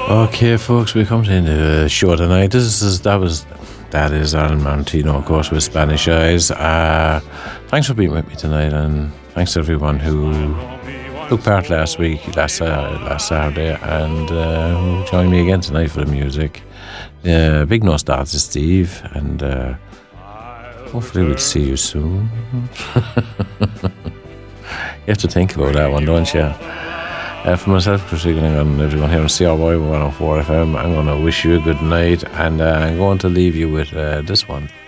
Okay, folks, we come to the end of the show tonight. That is Alan Martino, of course, with Spanish Eyes. Thanks for being with me tonight, and thanks to everyone who took part last Saturday, and who joined me again tonight for the music. Big nostalgia to Steve, and hopefully we'll see you soon. You have to think about that one, don't you? For myself, Chris Egan, and everyone here on CRY 104 FM, I'm going to wish you a good night, and I'm going to leave you with this one.